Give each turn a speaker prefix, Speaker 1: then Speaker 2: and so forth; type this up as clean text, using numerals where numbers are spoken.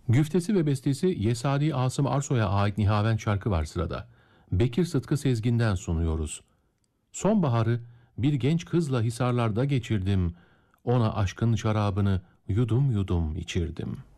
Speaker 1: Güftesi ve bestesi Yesadi Asım Arsoy'a ait Nihavent şarkı var sırada. Bekir Sıtkı Sezgin'den sunuyoruz. Sonbaharı bir genç kızla Hisarlar'da geçirdim. Ona aşkın şarabını yudum yudum içirdim.